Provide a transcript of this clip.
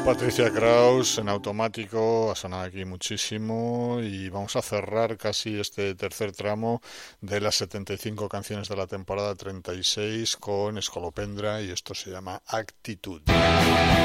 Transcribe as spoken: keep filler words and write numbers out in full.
Patricia Kraus en automático, ha sonado aquí muchísimo y vamos a cerrar casi este tercer tramo de las setenta y cinco canciones de la temporada treinta y seis con Scolopendra y esto se llama Actitud.